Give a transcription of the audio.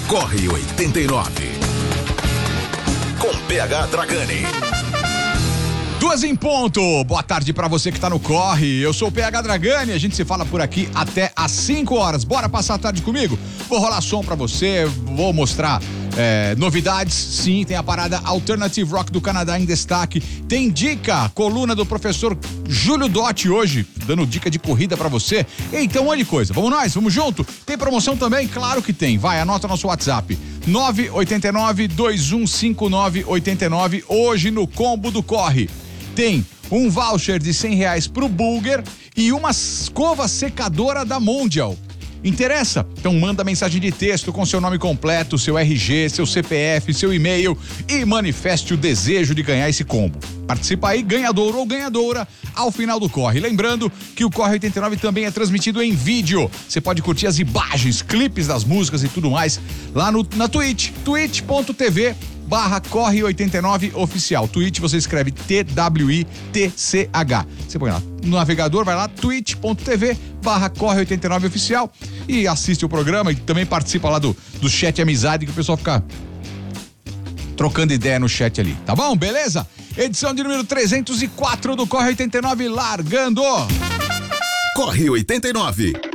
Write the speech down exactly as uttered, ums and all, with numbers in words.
Corre oitenta e nove. Com P H Dragani. Duas em ponto. Boa tarde pra você que tá no Corre. Eu sou o P H Dragani. A gente se fala por aqui até às cinco horas. Bora passar a tarde comigo? Vou rolar som pra você, vou mostrar é, novidades. Sim, tem a parada Alternative Rock do Canadá em destaque. Tem dica, coluna do professor Júlio Dotti hoje, dando dica de corrida pra você. Então, olha de coisa. Vamos nós? Vamos junto? Tem promoção também? Claro que tem. Vai, anota nosso WhatsApp. nove oito nove, dois um cinco nove oito nove. Hoje no Combo do Corre. Tem um voucher de cem reais pro Bulger e uma escova secadora da Mondial. Interessa? Então manda mensagem de texto com seu nome completo, seu R G, seu C P F, seu e-mail e manifeste o desejo de ganhar esse combo. Participa aí, ganhador ou ganhadora, ao final do Corre. Lembrando que o Corre oitenta e nove também é transmitido em vídeo. Você pode curtir as imagens, clipes das músicas e tudo mais lá no, na Twitch, twitch ponto tv barra Corre oitenta e nove oficial. Twitch você escreve T W I T C H. Você põe lá no navegador, vai lá, twitch ponto tv barra Corre oitenta e nove oficial e assiste o programa e também participa lá do, do chat amizade que o pessoal fica trocando ideia no chat ali, tá bom? Beleza? Edição de número trezentos e quatro do Corre oitenta e nove largando. Corre oitenta e nove.